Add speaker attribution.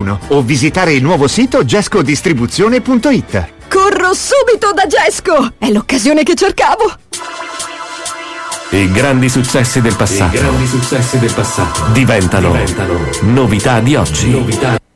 Speaker 1: telefono o visitare il nuovo sito gescodistribuzione.it.
Speaker 2: Corro subito da Gesco! È l'occasione che cercavo!
Speaker 3: I grandi successi del passato diventano novità di oggi.